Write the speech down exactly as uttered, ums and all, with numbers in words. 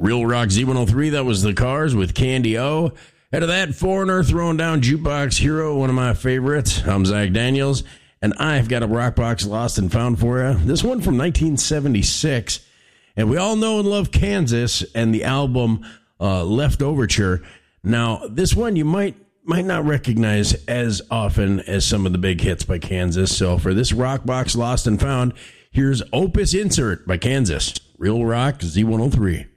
Real Rock Z one oh three, that was the Cars with Candy O. Out of that, Foreigner throwing down Jukebox Hero, one of my favorites. I'm Zach Daniels, and I've got a Rock Box Lost and Found for you. This one from nineteen seventy-six. And we all know and love Kansas and the album uh, Left Overture. Now, this one you might might not recognize as often as some of the big hits by Kansas. So for this Rock Box Lost and Found, here's Opus Insert by Kansas. Real Rock Z one oh three.